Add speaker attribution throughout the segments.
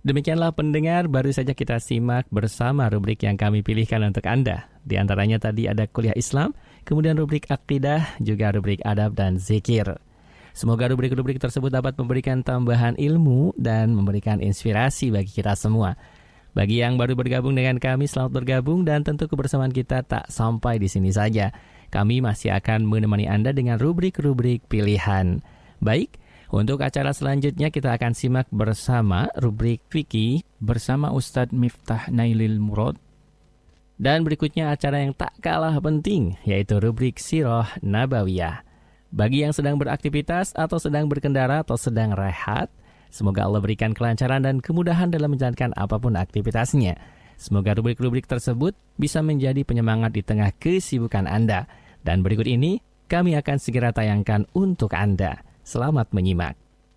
Speaker 1: Demikianlah pendengar, baru saja kita simak bersama rubrik yang kami pilihkan untuk Anda. Di antaranya tadi ada kuliah Islam, kemudian rubrik akidah, juga rubrik adab dan zikir. Semoga rubrik-rubrik tersebut dapat memberikan tambahan ilmu dan memberikan inspirasi bagi kita semua. Bagi yang baru bergabung dengan kami, selamat bergabung dan tentu kebersamaan kita tak sampai di sini saja. Kami masih akan menemani Anda dengan rubrik-rubrik pilihan. Baik, untuk acara selanjutnya kita akan simak bersama rubrik Fikih
Speaker 2: bersama Ustadz Miftah Nailil Murad.
Speaker 1: Dan berikutnya acara yang tak kalah penting, yaitu rubrik Sirah Nabawiyah. Bagi yang sedang beraktivitas atau sedang berkendara atau sedang rehat, semoga Allah berikan kelancaran dan kemudahan dalam menjalankan apapun aktivitasnya. Semoga rubrik-rubrik tersebut bisa menjadi penyemangat di tengah kesibukan Anda. Dan berikut ini kami akan segera tayangkan untuk Anda. Selamat menyimak.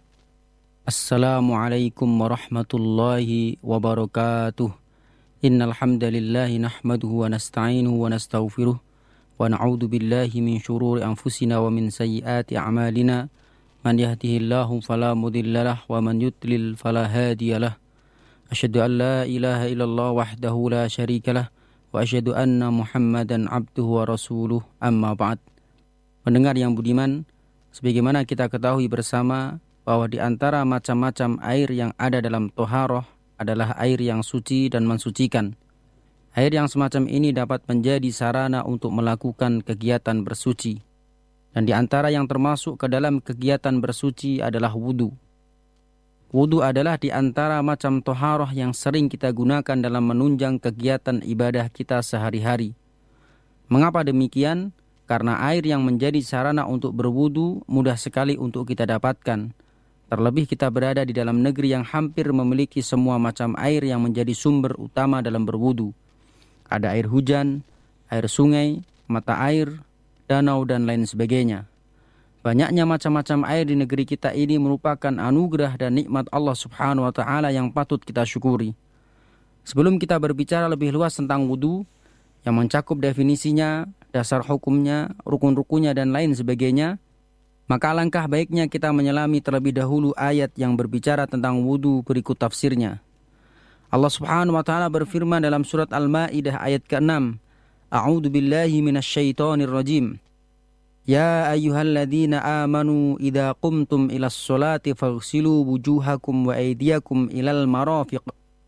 Speaker 3: Assalamualaikum warahmatullahi wabarakatuh. Innal hamdalillahi nahmaduhu wa nasta'inuhu wa nastaghfiruh wa na'udzu billahi min shururi anfusina wa min sayyiati a'malina. Man yahdihillahu fala mudhillalah wa man yudlil fala hadiyalah. Asyhadu an la ilaha illallah wahdahu la syarikalah wa asyhadu anna Muhammadan abduhu wa rasuluh. Amma ba'd. Pendengar yang budiman, sebagaimana kita ketahui bersama bahwa di antara macam-macam air yang ada dalam toharoh adalah air yang suci dan mensucikan. Air yang semacam ini dapat menjadi sarana untuk melakukan kegiatan bersuci. Dan di antara yang termasuk ke dalam kegiatan bersuci adalah wudu. Wudu adalah di antara macam toharoh yang sering kita gunakan dalam menunjang kegiatan ibadah kita sehari-hari. Mengapa demikian? Karena air yang menjadi sarana untuk berwudu mudah sekali untuk kita dapatkan. Terlebih kita berada di dalam negeri yang hampir memiliki semua macam air yang menjadi sumber utama dalam berwudu. Ada air hujan, air sungai, mata air, danau, dan lain sebagainya. Banyaknya macam-macam air di negeri kita ini merupakan anugerah dan nikmat Allah Subhanahu wa Ta'ala yang patut kita syukuri. Sebelum kita berbicara lebih luas tentang wudu, yang mencakup definisinya, dasar hukumnya, rukun-rukunnya, dan lain sebagainya, maka alangkah baiknya kita menyelami terlebih dahulu ayat yang berbicara tentang wudu berikut tafsirnya. Allah Subhanahu wa Ta'ala berfirman dalam surat Al-Maidah ayat ke-6, A'udzu billahi minasyaitonir rajim. Ya ayyuhalladzina amanu idza qumtum ilas sholati faghsilu wujuhakum wa aydiyakum ilal marafiq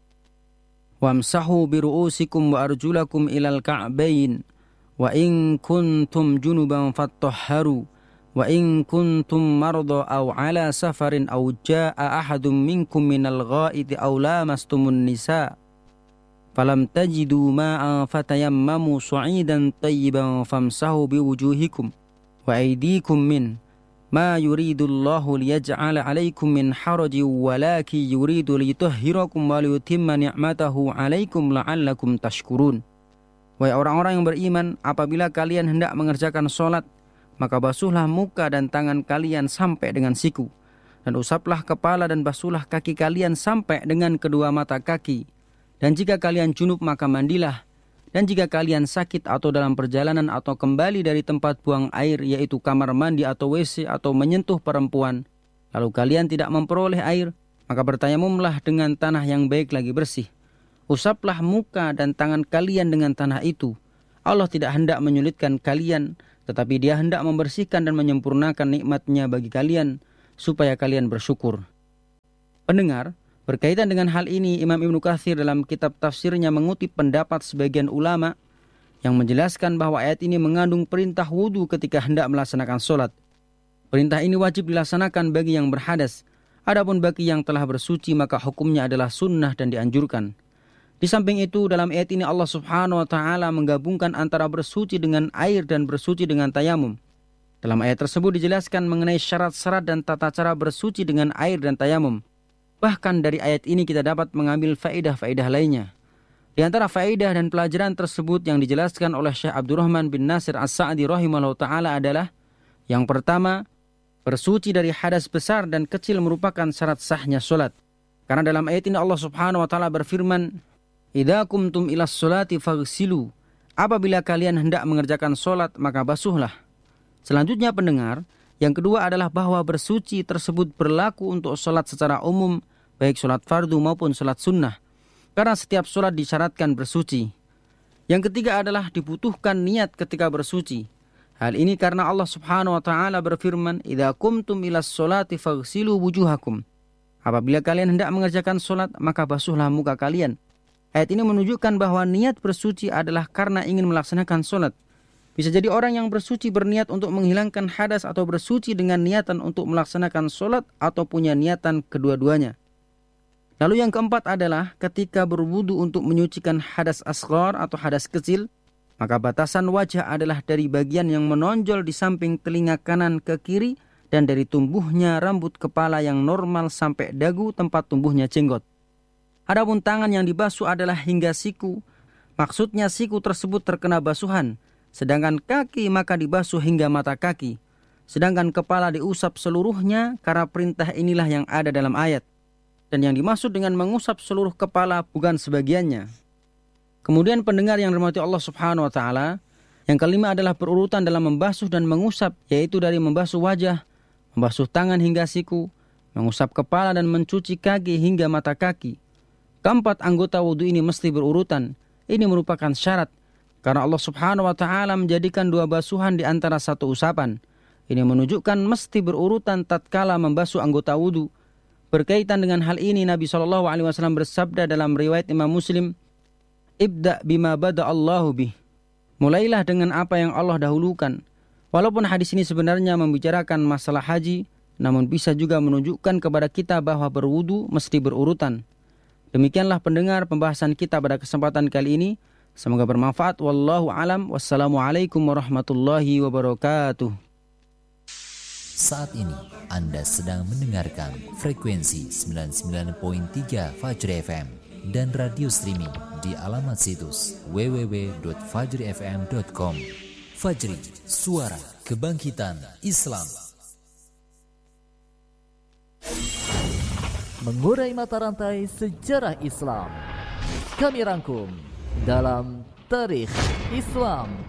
Speaker 3: wamsahu biru'usikum wa arjulakum ilal ka'bayn. Wa in kuntum junuban fattahharu wa in kuntum marda aw ala safarin aw jaa ahadun minkum minal ghaidi aw lamastumun nisa falam tajidu ma'an fatayammamu su'idan tayyiban famsahu biwujuhikum wa aydikum min ma yuridullahu liyaj'ala 'alaikum min harajin walakin yuridu liyutahhirakum wa liyutimma ni'matahu 'alaikum la'allakum tashkurun. Wahai orang-orang yang beriman, apabila kalian hendak mengerjakan sholat, maka basuhlah muka dan tangan kalian sampai dengan siku, dan usaplah kepala dan basuhlah kaki kalian sampai dengan kedua mata kaki. Dan jika kalian junub maka mandilah. Dan jika kalian sakit atau dalam perjalanan atau kembali dari tempat buang air, yaitu kamar mandi atau WC atau menyentuh perempuan, lalu kalian tidak memperoleh air, maka bertayamumlah dengan tanah yang baik lagi bersih. Usaplah muka dan tangan kalian dengan tanah itu. Allah tidak hendak menyulitkan kalian, tetapi Dia hendak membersihkan dan menyempurnakan nikmat-Nya bagi kalian, supaya kalian bersyukur. Pendengar, berkaitan dengan hal ini, Imam Ibnu Katsir dalam kitab tafsirnya mengutip pendapat sebagian ulama yang menjelaskan bahwa ayat ini mengandung perintah wudu ketika hendak melaksanakan sholat. Perintah ini wajib dilaksanakan bagi yang berhadas. Adapun bagi yang telah bersuci, maka hukumnya adalah sunnah dan dianjurkan. Di samping itu, dalam ayat ini Allah Subhanahu wa Ta'ala menggabungkan antara bersuci dengan air dan bersuci dengan tayamum. Dalam ayat tersebut dijelaskan mengenai syarat-syarat dan tata cara bersuci dengan air dan tayamum. Bahkan dari ayat ini kita dapat mengambil faedah-faedah lainnya. Di antara faedah dan pelajaran tersebut yang dijelaskan oleh Syekh Abdurrahman bin Nasir As-Sa'di rahimahullah ta'ala adalah, yang pertama, bersuci dari hadas besar dan kecil merupakan syarat sahnya sholat. Karena dalam ayat ini Allah Subhanahu wa Ta'ala berfirman, Idza kumtum ilas sholati faghsilu. Apabila kalian hendak mengerjakan sholat, maka basuhlah. Selanjutnya pendengar, yang kedua adalah bahwa bersuci tersebut berlaku untuk sholat secara umum, baik sholat fardu maupun sholat sunnah, karena setiap sholat disyaratkan bersuci. Yang ketiga adalah dibutuhkan niat ketika bersuci. Hal ini karena Allah Subhanahu wa taala berfirman, "Idza qumtum ilas sholati faghsilu wujuhakum." Apabila kalian hendak mengerjakan sholat, maka basuhlah muka kalian. Ayat ini menunjukkan bahwa niat bersuci adalah karena ingin melaksanakan sholat. Bisa jadi orang yang bersuci berniat untuk menghilangkan hadas atau bersuci dengan niatan untuk melaksanakan sholat atau punya niatan kedua-duanya. Lalu yang keempat adalah ketika berwudu untuk menyucikan hadas asghar atau hadas kecil, maka batasan wajah adalah dari bagian yang menonjol di samping telinga kanan ke kiri dan dari tumbuhnya rambut kepala yang normal sampai dagu tempat tumbuhnya jenggot. Adapun tangan yang dibasuh adalah hingga siku. Maksudnya siku tersebut terkena basuhan, sedangkan kaki maka dibasuh hingga mata kaki. Sedangkan kepala diusap seluruhnya karena perintah inilah yang ada dalam ayat. Dan yang dimaksud dengan mengusap seluruh kepala bukan sebagiannya. Kemudian pendengar yang dirahmati Allah Subhanahu wa taala, yang kelima adalah berurutan dalam membasuh dan mengusap, yaitu dari membasuh wajah, membasuh tangan hingga siku, mengusap kepala dan mencuci kaki hingga mata kaki. Keempat anggota wudu ini mesti berurutan. Ini merupakan syarat karena Allah Subhanahu wa taala menjadikan dua basuhan di antara satu usapan. Ini menunjukkan mesti berurutan tatkala membasuh anggota wudu. Berkaitan dengan hal ini Nabi SAW bersabda dalam riwayat Imam Muslim, "Ibda bima bada Allahu bih." Mulailah dengan apa yang Allah dahulukan. Walaupun hadis ini sebenarnya membicarakan masalah haji, namun bisa juga menunjukkan kepada kita bahwa berwudu mesti berurutan. Demikianlah pendengar pembahasan kita pada kesempatan kali ini. Semoga bermanfaat. Wallahu alam. Wassalamualaikum warahmatullahi wabarakatuh.
Speaker 4: Saat ini Anda sedang mendengarkan frekuensi 99.3 Fajri FM dan radio streaming di alamat situs www.fajrifm.com. Fajri, suara kebangkitan Islam.
Speaker 5: Mengurai mata rantai sejarah Islam, kami rangkum dalam Tarikh Islam.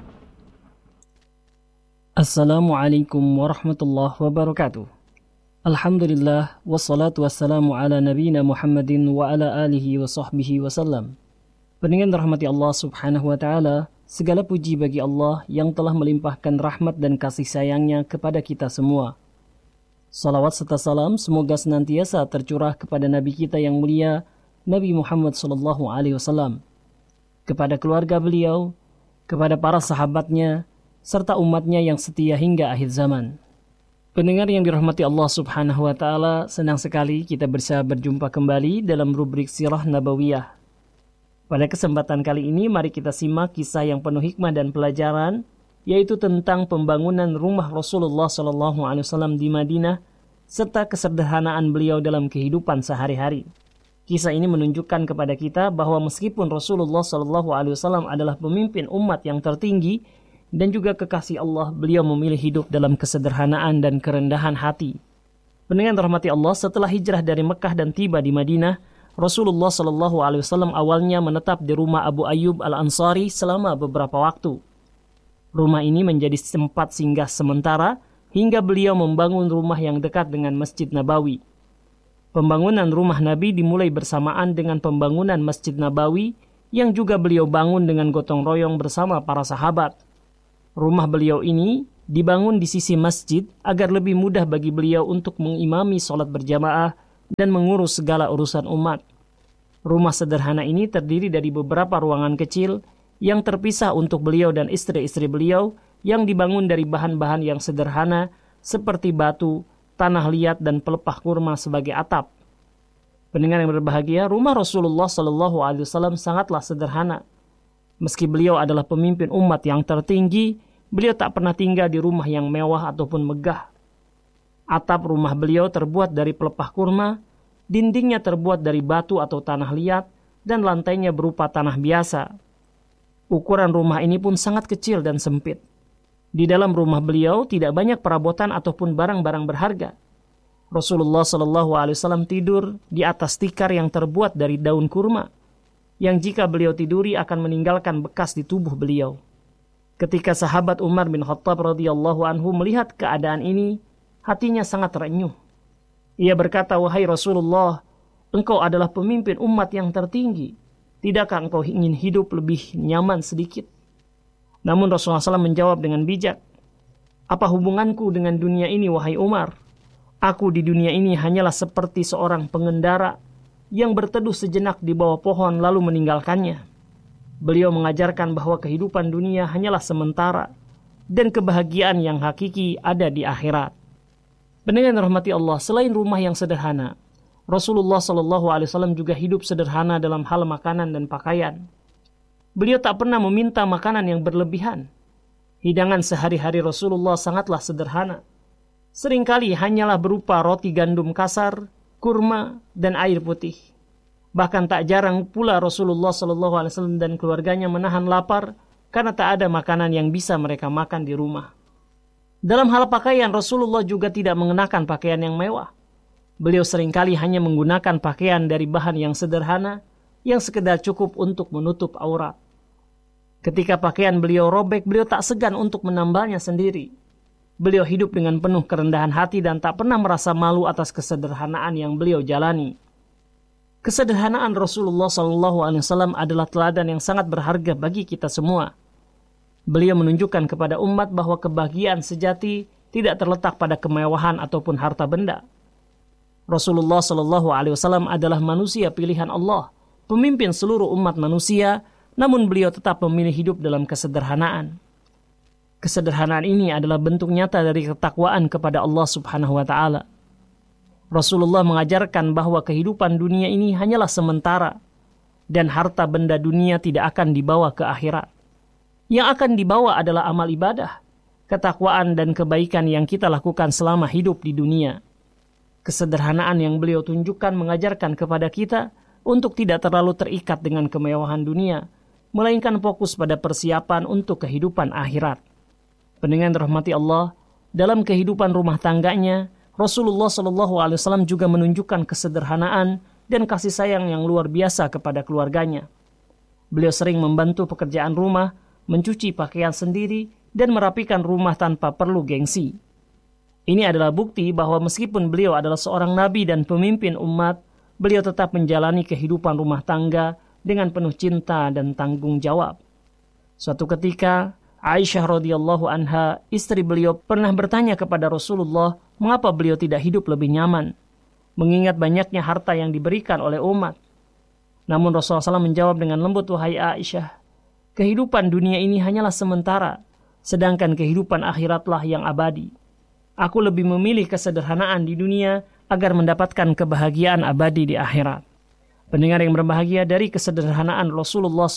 Speaker 6: Assalamualaikum warahmatullahi wabarakatuh. Alhamdulillah wassalatu wassalamu ala nabiyina Muhammadin wa ala alihi wa sahbihi wasallam. Pendengar rahmati Allah Subhanahu wa taala, segala puji bagi Allah yang telah melimpahkan rahmat dan kasih sayangnya kepada kita semua. Salawat serta salam semoga senantiasa tercurah kepada nabi kita yang mulia, Nabi Muhammad sallallahu alaihi wasallam, kepada keluarga beliau, kepada para sahabatnya, serta umatnya yang setia hingga akhir zaman. Pendengar yang dirahmati Allah Subhanahu wa taala, senang sekali kita bisa berjumpa kembali dalam rubrik Sirah Nabawiyah. Pada kesempatan kali ini mari kita simak kisah yang penuh hikmah dan pelajaran, yaitu tentang pembangunan rumah Rasulullah SAW di Madinah serta kesederhanaan beliau dalam kehidupan sehari-hari. Kisah ini menunjukkan kepada kita bahwa meskipun Rasulullah SAW adalah pemimpin umat yang tertinggi dan juga kekasih Allah, beliau memilih hidup dalam kesederhanaan dan kerendahan hati. Pendengar rahmati Allah, setelah hijrah dari Mekah dan tiba di Madinah, Rasulullah SAW awalnya menetap di rumah Abu Ayyub Al-Ansari selama beberapa waktu. Rumah ini menjadi tempat singgah sementara hingga beliau membangun rumah yang dekat dengan Masjid Nabawi. Pembangunan rumah Nabi dimulai bersamaan dengan pembangunan Masjid Nabawi yang juga beliau bangun dengan gotong royong bersama para sahabat. Rumah beliau ini dibangun di sisi masjid agar lebih mudah bagi beliau untuk mengimami sholat berjamaah dan mengurus segala urusan umat. Rumah sederhana ini terdiri dari beberapa ruangan kecil yang terpisah untuk beliau dan istri-istri beliau yang dibangun dari bahan-bahan yang sederhana seperti batu, tanah liat, dan pelepah kurma sebagai atap. Pendengar yang berbahagia, rumah Rasulullah SAW sangatlah sederhana. Meski beliau adalah pemimpin umat yang tertinggi, beliau tak pernah tinggal di rumah yang mewah ataupun megah. Atap rumah beliau terbuat dari pelepah kurma, dindingnya terbuat dari batu atau tanah liat, dan lantainya berupa tanah biasa. Ukuran rumah ini pun sangat kecil dan sempit. Di dalam rumah beliau tidak banyak perabotan ataupun barang-barang berharga. Rasulullah SAW tidur di atas tikar yang terbuat dari daun kurma, yang jika beliau tiduri akan meninggalkan bekas di tubuh beliau. Ketika sahabat Umar bin Khattab radhiyallahu anhu melihat keadaan ini, hatinya sangat terenyuh. Ia berkata, "Wahai Rasulullah, engkau adalah pemimpin umat yang tertinggi. Tidakkah engkau ingin hidup lebih nyaman sedikit? Namun Rasulullah SAW menjawab dengan bijak, apa hubunganku dengan dunia ini, wahai Umar? Aku di dunia ini hanyalah seperti seorang pengendara yang berteduh sejenak di bawah pohon lalu meninggalkannya. Beliau mengajarkan bahwa kehidupan dunia hanyalah sementara dan kebahagiaan yang hakiki ada di akhirat. Pendengar rahmati Allah, selain rumah yang sederhana, Rasulullah SAW juga hidup sederhana dalam hal makanan dan pakaian. Beliau tak pernah meminta makanan yang berlebihan. Hidangan sehari-hari Rasulullah sangatlah sederhana. Seringkali hanyalah berupa roti gandum kasar, kurma, dan air putih. Bahkan tak jarang pula Rasulullah SAW dan keluarganya menahan lapar karena tak ada makanan yang bisa mereka makan di rumah. Dalam hal pakaian, Rasulullah juga tidak mengenakan pakaian yang mewah. Beliau seringkali hanya menggunakan pakaian dari bahan yang sederhana yang sekedar cukup untuk menutup aurat. Ketika pakaian beliau robek, beliau tak segan untuk menambalnya sendiri. Beliau hidup dengan penuh kerendahan hati dan tak pernah merasa malu atas kesederhanaan yang beliau jalani. Kesederhanaan Rasulullah SAW adalah teladan yang sangat berharga bagi kita semua. Beliau menunjukkan kepada umat bahwa kebahagiaan sejati tidak terletak pada kemewahan ataupun harta benda. Rasulullah SAW adalah manusia pilihan Allah, pemimpin seluruh umat manusia, namun beliau tetap memilih hidup dalam kesederhanaan. Kesederhanaan ini adalah bentuk nyata dari ketakwaan kepada Allah Subhanahu wa Ta'ala. Rasulullah mengajarkan bahwa kehidupan dunia ini hanyalah sementara dan harta benda dunia tidak akan dibawa ke akhirat. Yang akan dibawa adalah amal ibadah, ketakwaan dan kebaikan yang kita lakukan selama hidup di dunia. Kesederhanaan yang beliau tunjukkan mengajarkan kepada kita untuk tidak terlalu terikat dengan kemewahan dunia, melainkan fokus pada persiapan untuk kehidupan akhirat. Pendengar rahmati Allah, dalam kehidupan rumah tangganya, Rasulullah SAW juga menunjukkan kesederhanaan dan kasih sayang yang luar biasa kepada keluarganya. Beliau sering membantu pekerjaan rumah, mencuci pakaian sendiri, dan merapikan rumah tanpa perlu gengsi. Ini adalah bukti bahwa meskipun beliau adalah seorang nabi dan pemimpin umat, beliau tetap menjalani kehidupan rumah tangga dengan penuh cinta dan tanggung jawab. Suatu ketika, Aisyah radhiyallahu anha, istri beliau, pernah bertanya kepada Rasulullah mengapa beliau tidak hidup lebih nyaman, mengingat banyaknya harta yang diberikan oleh umat. Namun Rasulullah SAW menjawab dengan lembut, wahai Aisyah, kehidupan dunia ini hanyalah sementara, sedangkan kehidupan akhiratlah yang abadi. Aku lebih memilih kesederhanaan di dunia agar mendapatkan kebahagiaan abadi di akhirat. Pendengar yang berbahagia, dari kesederhanaan Rasulullah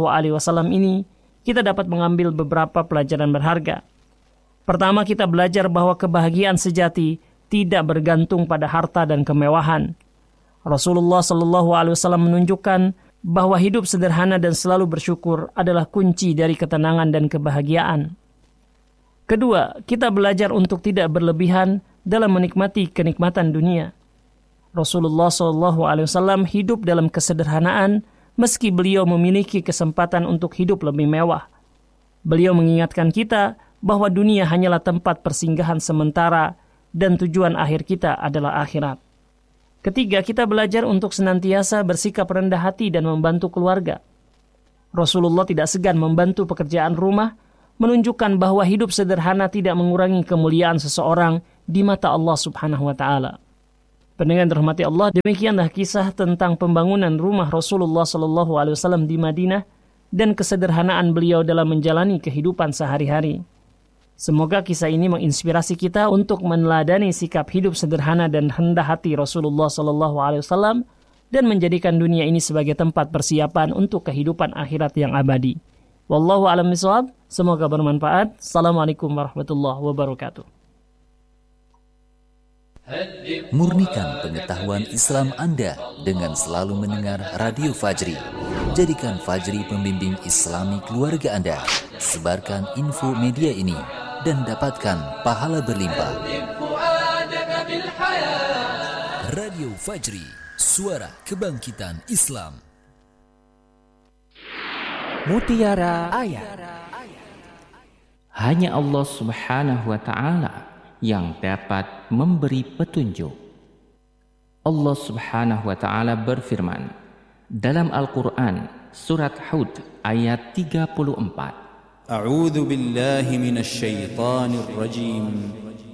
Speaker 6: SAW ini, kita dapat mengambil beberapa pelajaran berharga. Pertama, kita belajar bahwa kebahagiaan sejati tidak bergantung pada harta dan kemewahan. Rasulullah SAW menunjukkan bahwa hidup sederhana dan selalu bersyukur adalah kunci dari ketenangan dan kebahagiaan. Kedua, kita belajar untuk tidak berlebihan dalam menikmati kenikmatan dunia. Rasulullah SAW hidup dalam kesederhanaan meski beliau memiliki kesempatan untuk hidup lebih mewah. Beliau mengingatkan kita bahwa dunia hanyalah tempat persinggahan sementara dan tujuan akhir kita adalah akhirat. Ketiga, kita belajar untuk senantiasa bersikap rendah hati dan membantu keluarga. Rasulullah tidak segan membantu pekerjaan rumah, menunjukkan bahwa hidup sederhana tidak mengurangi kemuliaan seseorang di mata Allah Subhanahu wa Ta'ala. Pendengar dirahmati Allah, demikianlah kisah tentang pembangunan rumah Rasulullah SAW di Madinah dan kesederhanaan beliau dalam menjalani kehidupan sehari-hari. Semoga kisah ini menginspirasi kita untuk meneladani sikap hidup sederhana dan rendah hati Rasulullah SAW dan menjadikan dunia ini sebagai tempat persiapan untuk kehidupan akhirat yang abadi. Wallahu a'lam bishawab. Semoga bermanfaat. Assalamualaikum warahmatullahi wabarakatuh.
Speaker 4: Murnikan pengetahuan Islam Anda dengan selalu mendengar Radio Fajri. Jadikan Fajri pembimbing Islami keluarga Anda. Sebarkan info media ini dan dapatkan pahala berlimpah. Radio Fajri, suara kebangkitan Islam.
Speaker 2: Mutiara Ayat. Hanya Allah Subhanahu wa Ta'ala yang dapat memberi petunjuk.
Speaker 7: Allah Subhanahu wa taala berfirman dalam Al-Qur'an surat Hud ayat 34.
Speaker 8: A'udzu billahi minasy syaithanir rajim.